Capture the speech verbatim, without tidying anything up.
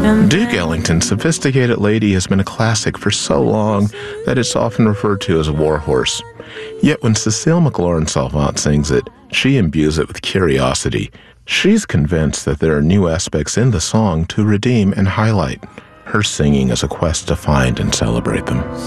Duke Ellington's Sophisticated Lady has been a classic for so long that it's often referred to as a warhorse. Yet when Cécile McLaurin-Salvant sings it, she imbues it with curiosity. She's convinced that there are new aspects in the song to redeem and highlight. Her singing is a quest to find and celebrate them.